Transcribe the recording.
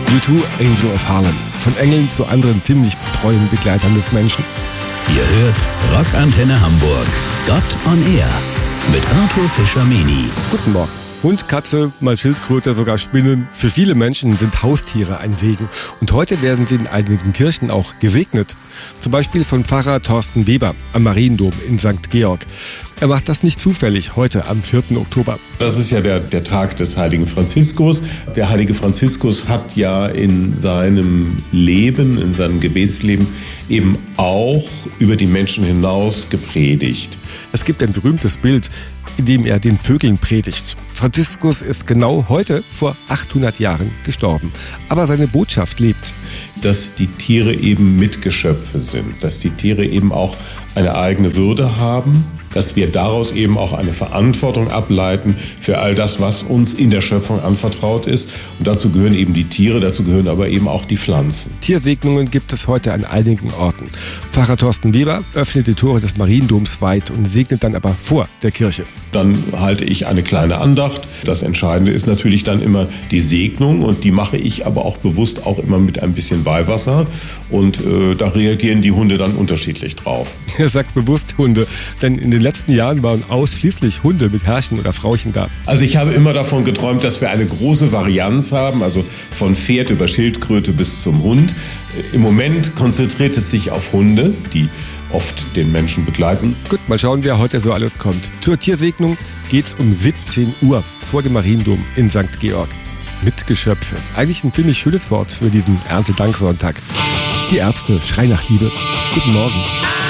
U2, Angel of Harlem. Von Engeln zu anderen ziemlich treuen Begleitern des Menschen. Ihr hört Rockantenne Hamburg. Gott on Air mit Arthur Fischer-Meni. Guten Morgen. Hund, Katze, mal Schildkröte, sogar Spinnen. Für viele Menschen sind Haustiere ein Segen. Und heute werden sie in einigen Kirchen auch gesegnet. Zum Beispiel von Pfarrer Thorsten Weber am Mariendom in St. Georg. Er macht das nicht zufällig, heute am 4. Oktober. Das ist ja der Tag des heiligen Franziskus. Der heilige Franziskus hat ja in seinem Leben, in seinem Gebetsleben eben auch über die Menschen hinaus gepredigt. Es gibt ein berühmtes Bild, in dem er den Vögeln predigt. Franziskus ist genau heute vor 800 Jahren gestorben. Aber seine Botschaft lebt. Dass die Tiere eben Mitgeschöpfe sind, dass die Tiere eben auch eine eigene Würde haben, dass wir daraus eben auch eine Verantwortung ableiten für all das, was uns in der Schöpfung anvertraut ist. Und dazu gehören eben die Tiere, dazu gehören aber eben auch die Pflanzen. Tiersegnungen gibt es heute an einigen Orten. Pfarrer Thorsten Weber öffnet die Tore des Mariendoms weit und segnet dann aber vor der Kirche. Dann halte ich eine kleine Andacht. Das Entscheidende ist natürlich dann immer die Segnung und die mache ich aber auch bewusst auch immer mit ein bisschen Weihwasser und da reagieren die Hunde dann unterschiedlich drauf. Er sagt bewusst Hunde, denn in den letzten Jahren waren ausschließlich Hunde mit Herrchen oder Frauchen da. Also ich habe immer davon geträumt, dass wir eine große Varianz haben, also von Pferd über Schildkröte bis zum Hund. Im Moment konzentriert es sich auf Hunde, die oft den Menschen begleiten. Gut, mal schauen, wer heute so alles kommt. Zur Tiersegnung geht's um 17 Uhr vor dem Mariendom in St. Georg. Mitgeschöpfe. Eigentlich ein ziemlich schönes Wort für diesen Erntedanksonntag. Die Ärzte schreien nach Liebe. Guten Morgen.